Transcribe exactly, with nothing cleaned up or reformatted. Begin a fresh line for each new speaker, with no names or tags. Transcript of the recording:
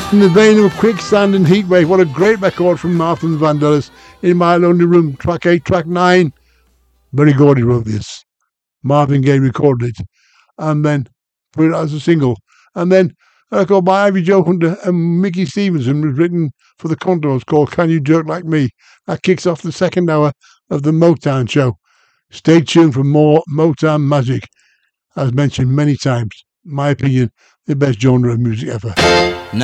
In the vein of Quicksand and Heatwave, what a great record from Martin Vandellas. In My Lonely Room, track eight, track nine. Berry Gordy wrote this. Marvin Gaye recorded it. And then put it as a single. And then a record by Ivy Joe Hunter and Mickey Stevenson was written for the Contours called Can You Jerk Like Me? That kicks off the second hour of the Motown show. Stay tuned for more Motown magic. As mentioned many times, my opinion, the best genre of music ever.